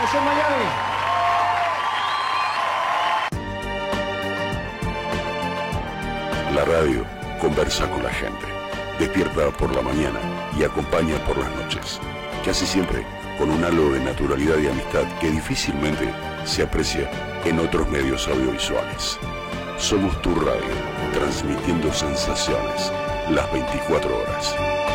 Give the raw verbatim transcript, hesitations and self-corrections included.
Allá en Miami. La radio conversa con la gente, despierta por la mañana y acompaña por las noches, casi siempre con un halo de naturalidad y amistad que difícilmente se aprecia en otros medios audiovisuales. Somos tu radio, transmitiendo sensaciones las veinticuatro horas.